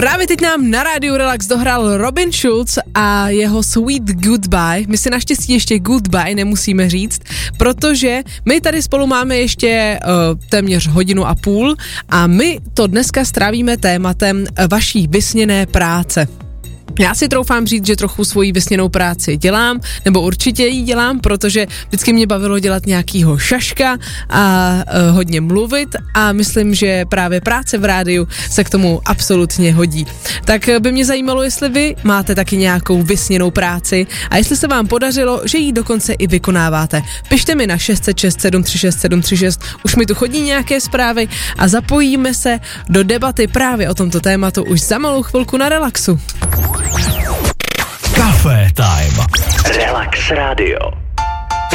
Právě teď nám na rádiu Relax dohrál Robin Schulz a jeho Sweet Goodbye. My si naštěstí ještě Goodbye nemusíme říct, protože my tady spolu máme ještě téměř 1,5 hodiny a my to dneska strávíme tématem vaší vysněné práce. Já si troufám říct, že trochu svoji vysněnou práci dělám, nebo určitě ji dělám, protože vždycky mě bavilo dělat nějakýho šaška a hodně mluvit a myslím, že právě práce v rádiu se k tomu absolutně hodí. Tak by mě zajímalo, jestli vy máte taky nějakou vysněnou práci a jestli se vám podařilo, že ji dokonce i vykonáváte. Pište mi na 606 736 736, už mi tu chodí nějaké zprávy a zapojíme se do debaty právě o tomto tématu už za malou chvilku na Relaxu. Café Time. Relax Radio.